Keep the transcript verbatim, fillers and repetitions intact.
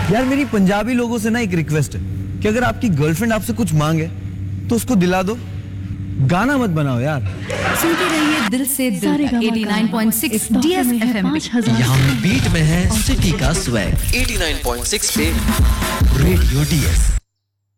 यार मेरी पंजाबी लोगों से ना एक रिक्वेस्ट है कि अगर आपकी गर्लफ्रेंड आपसे कुछ मांगे तो उसको दिला दो, गाना मत बनाओ यार। सुनते रहिए दिल से दिल तक नवासी पॉइंट छह डीएस एफएम पे। यहाँ बीट में है सिटी का स्वैग। नवासी पॉइंट छह पे रेडियो डीएस।